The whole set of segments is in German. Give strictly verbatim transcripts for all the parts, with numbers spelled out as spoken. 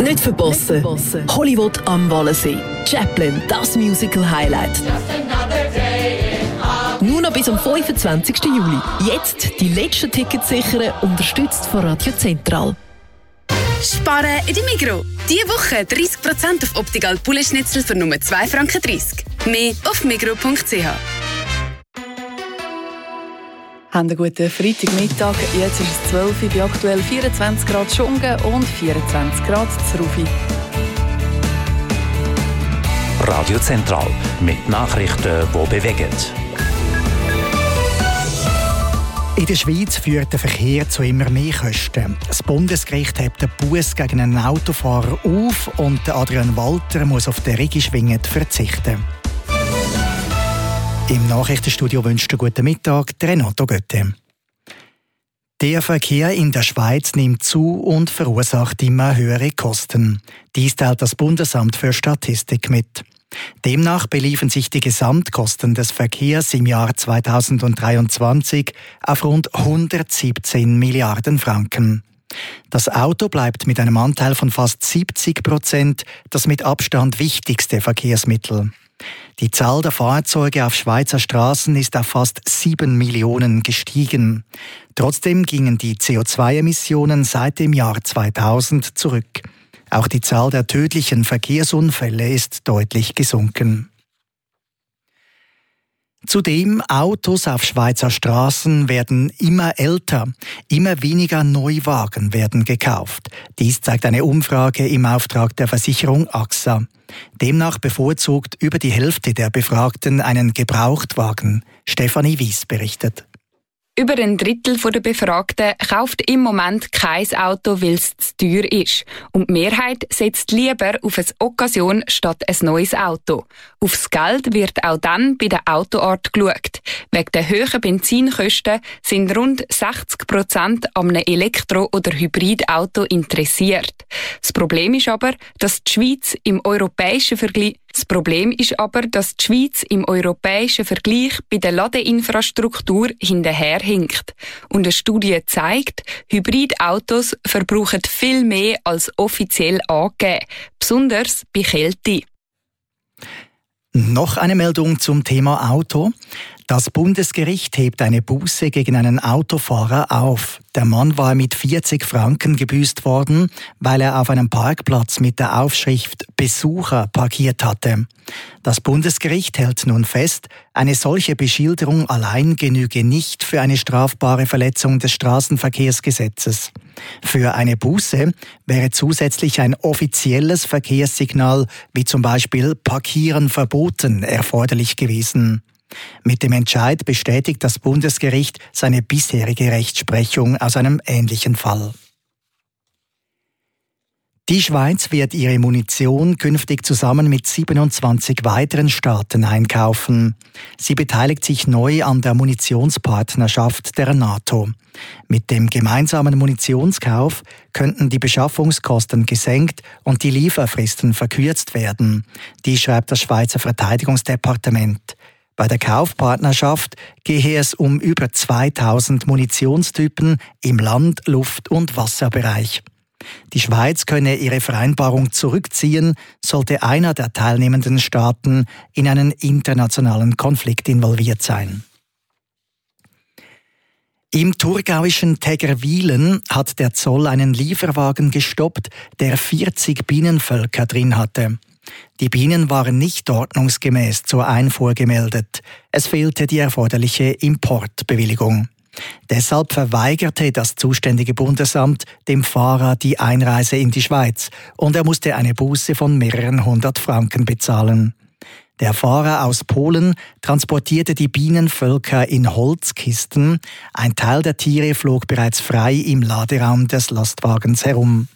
Nicht verpassen. Hollywood am Wallensee. Chaplin, das Musical-Highlight. Nur noch bis am fünfundzwanzigsten Juli. Jetzt die letzten Tickets sichern, unterstützt von Radio Zentral. Sparen in der Migros. Diese Woche dreißig Prozent auf Optical Poulet-Schnitzel für nur zwei Franken dreißig. Mehr auf migros punkt c h. Haben einen guten Freitagmittag. Jetzt ist es zwölf Uhr, bei aktuell vierundzwanzig Grad Schungen und vierundzwanzig Grad Zrufi. Radio Zentral mit Nachrichten, die bewegen. In der Schweiz führt der Verkehr zu immer mehr Kosten. Das Bundesgericht hebt den Buß gegen einen Autofahrer auf und Adrian Walter muss auf den Regischwingend verzichten. Im Nachrichtenstudio wünscht einen guten Mittag Renato Götte. Der Verkehr in der Schweiz nimmt zu und verursacht immer höhere Kosten. Dies teilt das Bundesamt für Statistik mit. Demnach beliefen sich die Gesamtkosten des Verkehrs im Jahr zweitausenddreiundzwanzig auf rund hundertsiebzehn Milliarden Franken. Das Auto bleibt mit einem Anteil von fast siebzig Prozent das mit Abstand wichtigste Verkehrsmittel. Die Zahl der Fahrzeuge auf Schweizer Straßen ist auf fast sieben Millionen gestiegen. Trotzdem gingen die C O zwei Emissionen seit dem Jahr zweitausend zurück. Auch die Zahl der tödlichen Verkehrsunfälle ist deutlich gesunken. Zudem, Autos auf Schweizer Straßen werden immer älter, immer weniger Neuwagen werden gekauft. Dies zeigt eine Umfrage im Auftrag der Versicherung A X A. Demnach bevorzugt über die Hälfte der Befragten einen Gebrauchtwagen. Stefanie Wies berichtet. Über ein Drittel der Befragten kauft im Moment kein Auto, weil es zu teuer ist. Und die Mehrheit setzt lieber auf eine Occasion statt ein neues Auto. Aufs Geld wird auch dann bei der Autoart geschaut. Wegen der hohen Benzinkosten sind rund sechzig Prozent an einem Elektro- oder Hybridauto interessiert. Das Problem ist aber, dass die Schweiz im europäischen Vergleich Das Problem ist aber, dass die Schweiz im europäischen Vergleich bei der Ladeinfrastruktur hinterherhinkt. Und eine Studie zeigt, Hybridautos verbrauchen viel mehr als offiziell angegeben, besonders bei Kälte. Noch eine Meldung zum Thema Auto. Das Bundesgericht hebt eine Buße gegen einen Autofahrer auf. Der Mann war mit vierzig Franken gebüßt worden, weil er auf einem Parkplatz mit der Aufschrift Besucher parkiert hatte. Das Bundesgericht hält nun fest, eine solche Beschilderung allein genüge nicht für eine strafbare Verletzung des Straßenverkehrsgesetzes. Für eine Buße wäre zusätzlich ein offizielles Verkehrssignal, wie zum Beispiel Parkieren verboten, erforderlich gewesen. Mit dem Entscheid bestätigt das Bundesgericht seine bisherige Rechtsprechung aus einem ähnlichen Fall. Die Schweiz wird ihre Munition künftig zusammen mit siebenundzwanzig weiteren Staaten einkaufen. Sie beteiligt sich neu an der Munitionspartnerschaft der NATO. Mit dem gemeinsamen Munitionskauf könnten die Beschaffungskosten gesenkt und die Lieferfristen verkürzt werden. Dies schreibt das Schweizer Verteidigungsdepartement. Bei der Kaufpartnerschaft gehe es um über zweitausend Munitionstypen im Land-, Luft- und Wasserbereich. Die Schweiz könne ihre Vereinbarung zurückziehen, sollte einer der teilnehmenden Staaten in einen internationalen Konflikt involviert sein. Im thurgauischen Tägerwilen hat der Zoll einen Lieferwagen gestoppt, der vierzig Bienenvölker drin hatte. Die Bienen waren nicht ordnungsgemäß zur Einfuhr gemeldet. Es fehlte die erforderliche Importbewilligung. Deshalb verweigerte das zuständige Bundesamt dem Fahrer die Einreise in die Schweiz und er musste eine Buße von mehreren hundert Franken bezahlen. Der Fahrer aus Polen transportierte die Bienenvölker in Holzkisten. Ein Teil der Tiere flog bereits frei im Laderaum des Lastwagens herum.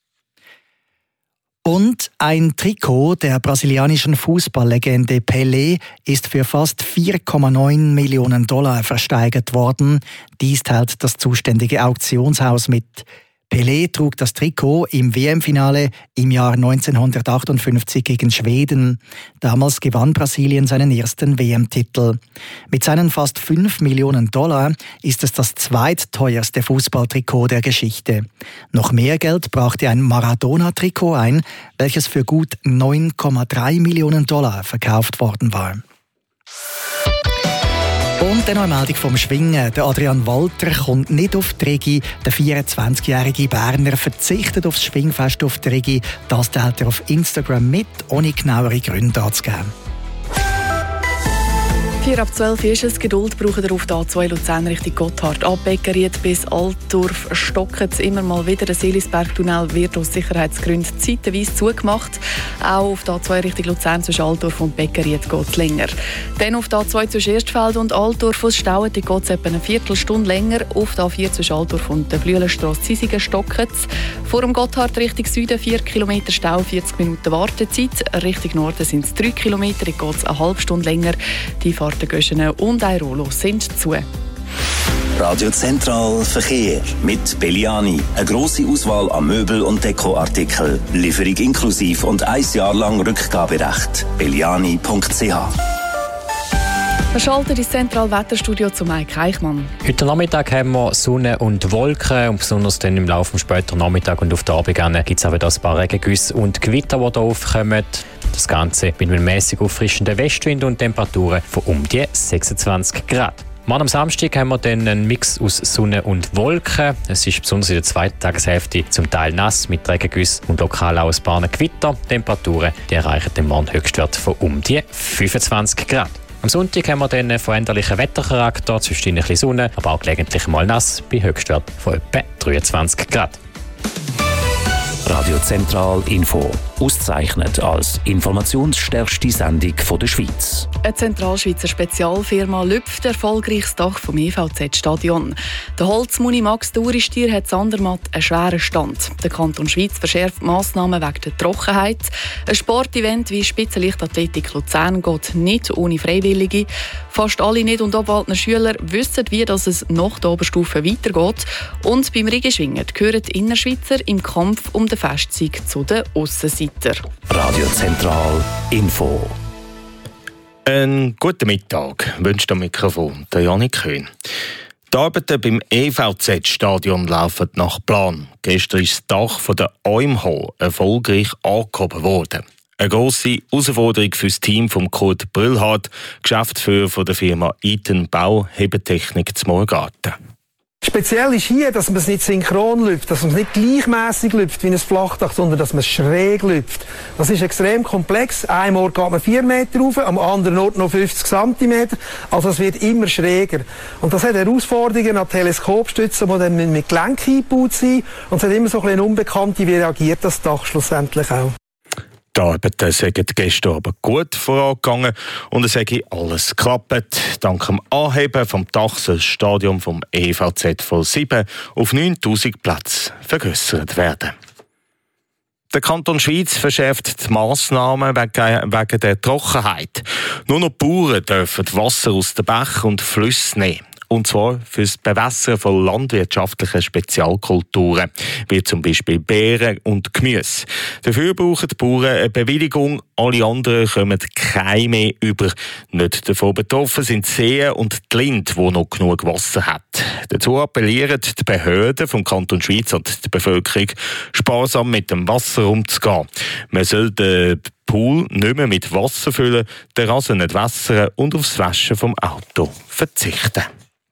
Und ein Trikot der brasilianischen Fußballlegende Pelé ist für fast vier Komma neun Millionen Dollar versteigert worden. Dies teilt das zuständige Auktionshaus mit. Pelé trug das Trikot im W M-Finale im Jahr neunzehnhundertachtundfünfzig gegen Schweden. Damals gewann Brasilien seinen ersten W M-Titel. Mit seinen fast fünf Millionen Dollar ist es das zweitteuerste Fußballtrikot der Geschichte. Noch mehr Geld brachte ein Maradona-Trikot ein, welches für gut neun Komma drei Millionen Dollar verkauft worden war. Und dann noch eine Meldung vom Schwingen. Der Adrian Walter kommt nicht auf die Regi. Der vierundzwanzigjährige Berner verzichtet aufs Schwingfest auf die Regi. Das teilt er auf Instagram mit, ohne genauere Gründe anzugeben. vier ab zwölf ist es. Geduld braucht ihr auf der A zwei Luzern Richtung Gotthard. Ab Beckeried bis Altdorf stocken es immer mal wieder. Der Seelisbergtunnel wird aus Sicherheitsgründen zeitweise zugemacht. Auch auf der A zwei Richtung Luzern zwischen Altdorf und Beckeried geht es länger. Dann auf der A zwei zwischen Erstfeld und Altdorf aus Stauen geht es etwa eine Viertelstunde länger. Auf der A vier zwischen Altdorf und der Blühlenstrasse Zisingen stockt es. Vor dem Gotthard Richtung Süden vier Kilometer Stau, vierzig Minuten Wartezeit. Richtung Norden sind es drei Kilometer, geht es eine halbe Stunde länger. Die Fahrt Göschene und Airolo sind zu. Radio Zentral Verkehr mit Belliani. Eine grosse Auswahl an Möbel- und Dekoartikeln. Lieferung inklusiv und ein Jahr lang Rückgaberecht. belliani punkt c h. Wir schalten ins Zentralwetterstudio zu Mike Eichmann. Heute Nachmittag haben wir Sonne und Wolken und besonders dann im Laufe des späteren Nachmittag und auf der Abend gibt es auch wieder ein paar Regengüsse und Gewitter, die hier aufkommen. Das Ganze mit einem mäßig auffrischenden Westwind und Temperaturen von um die sechsundzwanzig Grad. Morgen am Samstag haben wir dann einen Mix aus Sonne und Wolken. Es ist besonders in der zweiten Tageshälfte zum Teil nass mit Regengüssen und lokal auch ein paar Gewitter. Temperaturen die erreichen den Morgen Höchstwert von um die fünfundzwanzig Grad. Am Sonntag haben wir dann einen veränderlichen Wettercharakter, zwischen ein bisschen Sonne, aber auch gelegentlich mal nass, bei Höchstwert von etwa dreiundzwanzig Grad. Radio Zentral Info. Ausgezeichnet als informationsstärkste Sendung der Schweiz. Eine Zentralschweizer Spezialfirma lüpft erfolgreich das Dach vom E V Z-Stadion. Der Holzmuni Max Duristier hat Sandermatt einen schweren Stand. Der Kanton Schweiz verschärft Massnahmen wegen der Trockenheit. Ein Sportevent wie Spitzenleichtathletik Luzern geht nicht ohne Freiwillige. Fast alle Nicht- und Obwaldner Schüler wissen, wie dass es nach der Oberstufe weitergeht. Und beim Regenschwingen gehören die Innerschweizer im Kampf um den Festsieg zu den Aussenseitern. Radio Zentral Info. Einen guten Mittag wünscht am Mikrofon der Janik Köhn. Die Arbeiten beim E V Z-Stadion laufen nach Plan. Gestern ist das Dach von der Eumhall erfolgreich angehoben worden. Eine grosse Herausforderung für das Team von Kurt Brüllhardt, Geschäftsführer der Firma Eaton Bau Hebetechnik zu Morgarten. Speziell ist hier, dass man es nicht synchron lüpft, dass man es nicht gleichmäßig lüpft wie ein Flachdach, sondern dass man es schräg lüpft. Das ist extrem komplex. Einem Ort geht man vier Meter rauf, am anderen Ort noch fünfzig Zentimeter. Also es wird immer schräger. Und das hat Herausforderungen an Teleskopstützen, die dann mit Gelenk eingebaut sind. Und es hat immer so ein bisschen Unbekannte, wie reagiert das Dach schlussendlich auch. Die Arbeiten sind gestern aber gut vorangegangen und es hat alles geklappt. Dank dem Anheben vom Dach soll das Stadion vom E V Z von sieben auf neuntausend Plätze vergrössert werden. Der Kanton Schweiz verschärft die Massnahmen wegen, wegen der Trockenheit. Nur noch die Bauern dürfen Wasser aus den Bächen und Flüssen nehmen. Und zwar für das Bewässern von landwirtschaftlichen Spezialkulturen, wie zum Beispiel Beeren und Gemüse. Dafür brauchen die Bauern eine Bewilligung, alle anderen kommen keine mehr über. Nicht davon betroffen sind die Seen und die Lind, die noch genug Wasser hat. Dazu appellieren die Behörden vom Kanton Schweiz und die Bevölkerung, sparsam mit dem Wasser umzugehen. Man soll den Pool nicht mehr mit Wasser füllen, den Rasen nicht wässern und aufs Waschen vom Auto verzichten.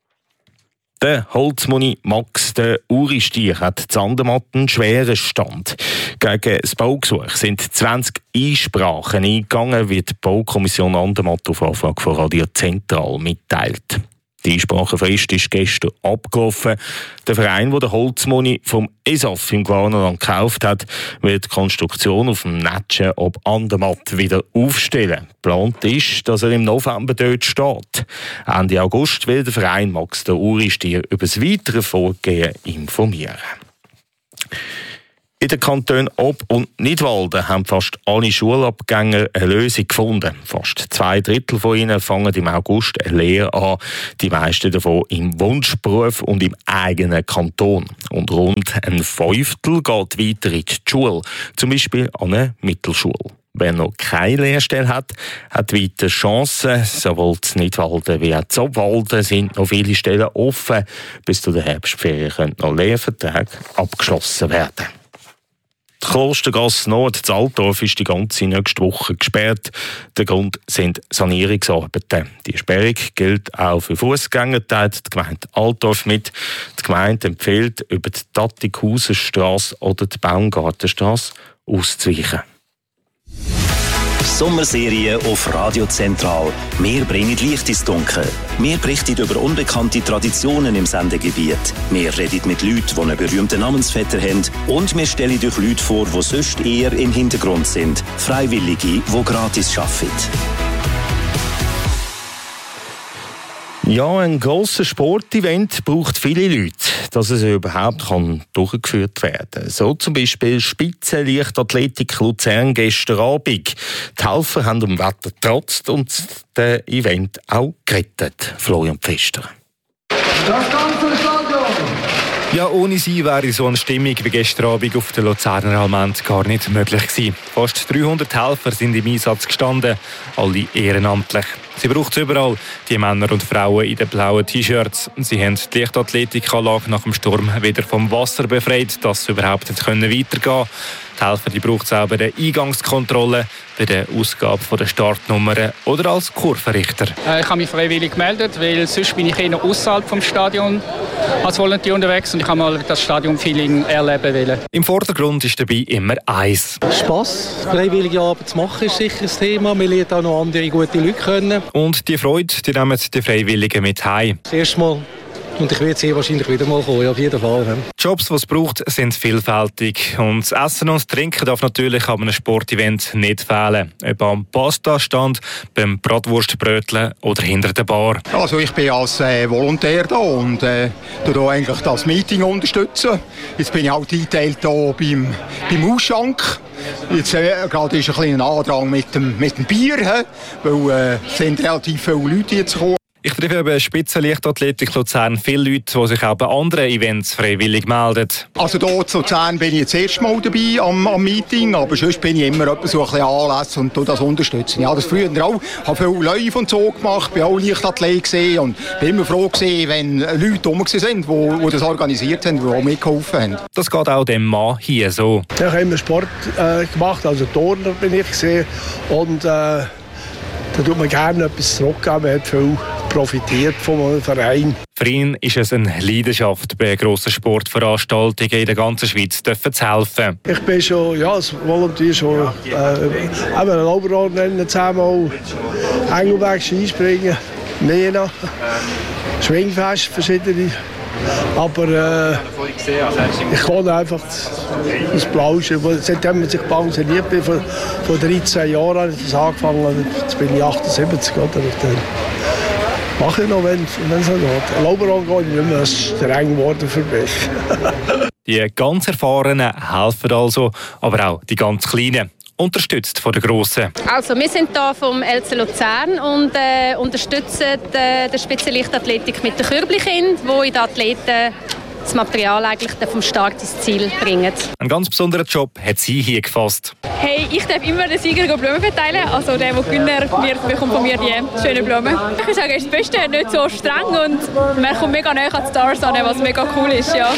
Der Holzmuni Max der Uristier hat in Sandermatt einen schweren Stand. Gegen das Baugesuch sind zwanzig Einsprachen eingegangen, wie die Baukommission Andermatt auf Anfrage von Radio Zentral mitteilt. Die Einsprachenfrist ist gestern abgelaufen. Der Verein, der den Holzmuni vom E S A F im Glarnerland gekauft hat, wird die Konstruktion auf dem Netschen ob Andermatt wieder aufstellen. Geplant ist, dass er im November dort steht. Ende August will der Verein Max der Uristier über das weitere Vorgehen informieren. In den Kantonen Ob- und Nidwalden haben fast alle Schulabgänger eine Lösung gefunden. Fast zwei Drittel von ihnen fangen im August eine Lehre an, die meisten davon im Wunschberuf und im eigenen Kanton. Und rund ein Fünftel geht weiter in die Schule, zum Beispiel an eine Mittelschule. Wer noch keine Lehrstelle hat, hat weiter Chancen. Sowohl in Nidwalden wie auch in Obwalden sind noch viele Stellen offen. Bis zu der Herbstferien können noch Lehrverträge abgeschlossen werden. Die Klostergasse Nord in Altdorf ist die ganze nächste Woche gesperrt. Der Grund sind Sanierungsarbeiten. Die Sperrung gilt auch für Fußgänger, teilt die Gemeinde Altdorf mit. Die Gemeinde empfiehlt, über die Tattighausenstrasse oder die Baumgartenstrasse auszuweichen. Sommerserie auf Radio Zentral. Wir bringen Licht ins Dunkel. Wir berichten über unbekannte Traditionen im Sendegebiet. Wir reden mit Leuten, die einen berühmten Namensvetter haben. Und wir stellen euch Leute vor, die sonst eher im Hintergrund sind. Freiwillige, die gratis arbeiten. Ja, ein grosses Sportevent braucht viele Leute, dass es überhaupt kann durchgeführt werden kann. So zum Beispiel Spitzenleichtathletik Luzern gestern Abend. Die Helfer haben dem Wetter getrotzt und das Event auch gerettet. Florian Pfister. Das ganze Stadion! Ja, ohne sie wäre so eine Stimmung wie gestern Abend auf der Luzerner Almend gar nicht möglich gewesen. Fast dreihundert Helfer sind im Einsatz gestanden, alle ehrenamtlich. Sie braucht es überall, die Männer und Frauen in den blauen T-Shirts. Sie haben die Leichtathletikanlage nach dem Sturm wieder vom Wasser befreit, dass es überhaupt weitergehen konnte. Die Helfer braucht es auch bei der Eingangskontrolle, bei der Ausgabe der Startnummern oder als Kurvenrichter. Äh, ich habe mich freiwillig gemeldet, weil sonst bin ich eher außerhalb vom Stadion als Volontär unterwegs und ich habe mal das Stadionfeeling erleben wollen. Im Vordergrund ist dabei immer eins. Spass, freiwillige Arbeit zu machen ist sicher das Thema. Wir lernen auch noch andere gute Leute kennen. Und die Freude, die nehmen die Freiwilligen mit heim. Das erste Mal. Und ich werde sehr wahrscheinlich wieder mal kommen, auf jeden Fall. Die Jobs, die es braucht, sind vielfältig. Und das Essen und das Trinken darf natürlich an einem Sportevent nicht fehlen. Ob am Pasta-Stand, beim Bratwurstbröteln oder hinter der Bar. Also ich bin als äh, Volontär da und äh, da eigentlich das Meeting unterstützen. Jetzt bin ich auch eingeteilt hier beim, beim Ausschank. Jetzt äh, gerade ist ein kleiner Andrang mit dem, mit dem Bier, he? Weil äh, es sind relativ viele Leute jetzt gekommen. Ich treffe bei Spitzenleichtathletik Luzern viele Leute, die sich auch bei anderen Events freiwillig melden. Also hier in Luzern bin ich jetzt das erste Mal dabei am, am Meeting, aber sonst bin ich immer so ein bisschen anlässig und tue das unterstützen. Ich habe das früher auch, habe viele Läufe und so gemacht, bin auch Leichtathlet gesehen und bin immer froh gewesen, wenn Leute rum sind, die, die das organisiert haben, die auch mitgeholfen haben. Das geht auch dem Mann hier so. Ich habe immer Sport äh, gemacht, also Turner bin ich gesehen und äh, da tut man gerne etwas zurückgeben. Man hat viel profitiert vom Verein. Für ihn ist es eine Leidenschaft, bei grossen Sportveranstaltungen in der ganzen Schweiz zu helfen. Ich bin schon, ja, als Volontär schon, äh, eben ein Oberrad nennen, zehnmal Engelberg Skispringen, Nena, Schwingfest, verschiedene. Aber äh, ich kann einfach das Plauschen. Seitdem man sich pensioniert bin, vor, vor dreizehn Jahren habe ich das angefangen. Jetzt bin ich achtundsiebzig. Oder? Dann mache ich noch, wenn es so geht. Lauberrad geht nicht mehr, es ist streng geworden für mich. Die ganz Erfahrenen helfen also, aber auch die ganz Kleinen. Unterstützt von der Grossen. Also, wir sind hier vom L C Luzern und äh, unterstützen äh, die Spitzenleichtathletik mit den Kürblichkindern, die in den Athleten das Material eigentlich vom Start ins Ziel bringen. Einen ganz besonderen Job hat sie hier gefasst. Hey, ich darf immer den Sieger Blumen verteilen. Also der, der gewinnt, bekommt von mir die schönen Blumen. Ich würde sagen, es ist das Beste, nicht so streng und man kommt mega näher an die Stars an, was mega cool ist. Ja.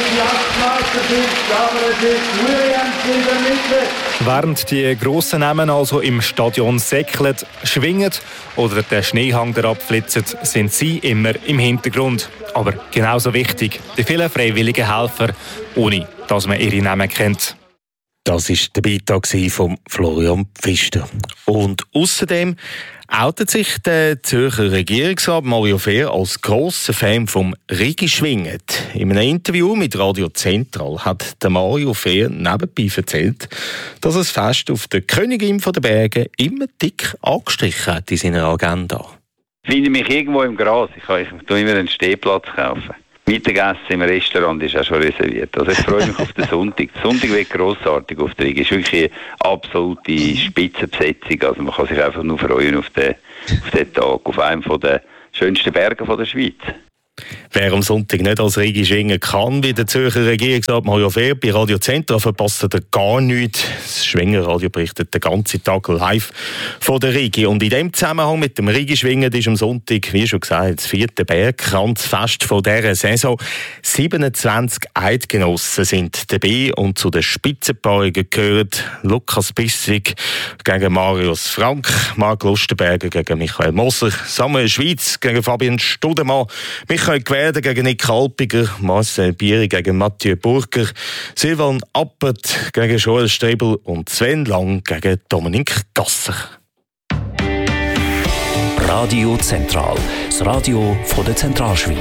Während die grossen Namen also im Stadion säckeln, schwingen oder der Schneehang abflitzen, sind sie immer im Hintergrund. Aber genauso wichtig, die vielen freiwilligen Helfer, ohne dass man ihre Namen kennt. Das war der Beitrag von Florian Pfister. Und außerdem outet sich der Zürcher Regierungsrat Mario Fehr als grosser Fan vom Rigi-Schwingen. In einem Interview mit Radio Zentral hat der Mario Fehr nebenbei erzählt, dass das Fest auf der Königin der Berge immer dick angestrichen hat in seiner Agenda. Ich finde mich irgendwo im Gras. Ich, ich tue immer einen Stehplatz kaufen. Mittagessen im Restaurant ist auch schon reserviert. Also ich freue mich auf den Sonntag. Der Sonntag wird grossartig auf der Rigi. Es ist wirklich eine absolute Spitzenbesetzung. Also man kann sich einfach nur freuen auf den, auf den Tag, auf einem der schönsten Berge der Schweiz. Wer am Sonntag nicht als Rigi schwingen kann, wie der Zürcher Regierungsrat Mario Fehr bei Radio Centra, verpasst er gar nichts. Das Schwingerradio berichtet den ganzen Tag live von der Rigi. Und in dem Zusammenhang mit dem Rigi-Schwingen ist am Sonntag, wie schon gesagt, das vierte Bergkranzfest von dieser Saison. siebenundzwanzig Eidgenossen sind dabei und zu den Spitzenpaarungen gehören Lukas Bissig gegen Marius Frank, Marc Lustenberger gegen Michael Moser, Samuel Schweiz gegen Fabian Studemann, Michael Gwerde gegen Nick Alpiger, Marcel Bieri gegen Mathieu Burger, Silvan Appert gegen Joel Strebel und Sven Lang gegen Dominik Gasser. Radio Zentral, das Radio von der Zentralschweiz.